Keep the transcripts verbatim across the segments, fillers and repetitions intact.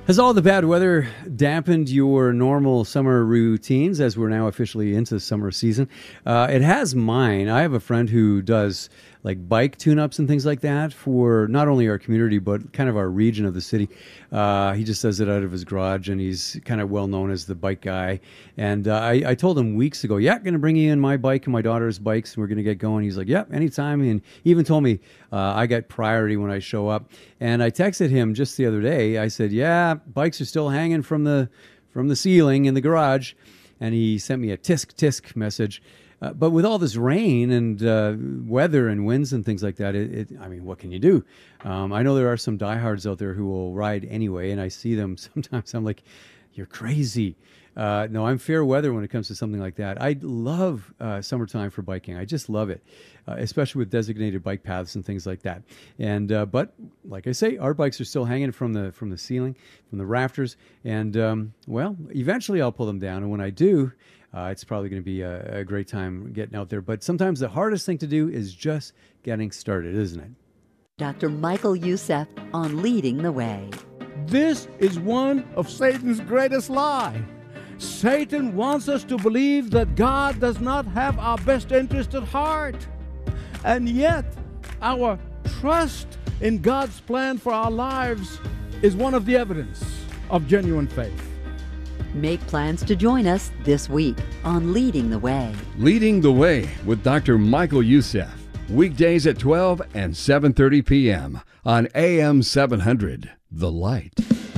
Has all the bad weather dampened your normal summer routines as we're now officially into summer season? Uh, it has mine. I have a friend who does like bike tune-ups and things like that for not only our community, but kind of our region of the city. Uh, he just does it out of his garage, and he's kind of well known as the bike guy. And uh, I, I told him weeks ago, yeah, going to bring you in my bike and my daughter's bikes, and we're going to get going. He's like, yep, yeah, anytime. And he even told me uh, I got priority when I show up. And I texted him just the other day. I said, yeah, bikes are still hanging from the from the ceiling in the garage. And he sent me a tisk tisk message. Uh, but with all this rain and uh, weather and winds and things like that, it, it, I mean, what can you do? Um, I know there are some diehards out there who will ride anyway, and I see them sometimes. I'm like, you're crazy. Uh, no, I'm fair weather when it comes to something like that. I love uh, summertime for biking. I just love it, uh, especially with designated bike paths and things like that. And uh, but like I say, our bikes are still hanging from the from the ceiling, from the rafters. And um, well, eventually I'll pull them down, and when I do, Uh, it's probably going to be a, a great time getting out there. But sometimes the hardest thing to do is just getting started, isn't it? Doctor Michael Youssef on Leading the Way. This is one of Satan's greatest lies. Satan wants us to believe that God does not have our best interest at heart. And yet, our trust in God's plan for our lives is one of the evidence of genuine faith. Make plans to join us this week on Leading the Way. Leading the Way with Doctor Michael Youssef. Weekdays at twelve and seven thirty p.m. on A M seven hundred, The Light.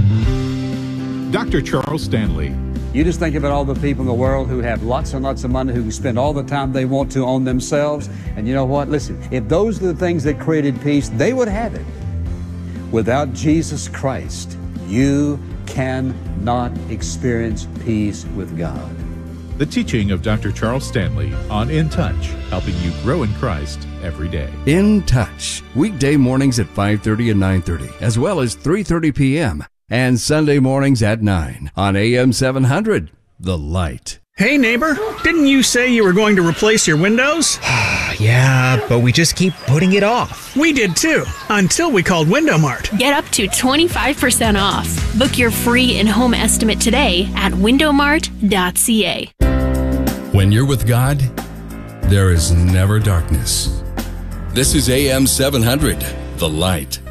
Doctor Charles Stanley. You just think about all the people in the world who have lots and lots of money, who can spend all the time they want to on themselves. And you know what? Listen, if those are the things that created peace, they would have it. Without Jesus Christ, you cannot experience peace with God. The teaching of Doctor Charles Stanley on In Touch, helping you grow in Christ every day. In Touch, weekday mornings at five thirty and nine thirty, as well as three thirty p.m. and Sunday mornings at nine on A M seven hundred, The Light. Hey neighbor, didn't you say you were going to replace your windows? Yeah, but we just keep putting it off. We did too, until we called Window Mart. Get up to twenty-five percent off. Book your free in-home estimate today at window mart dot c a. When you're with God, there is never darkness. This is A M seven hundred, The Light.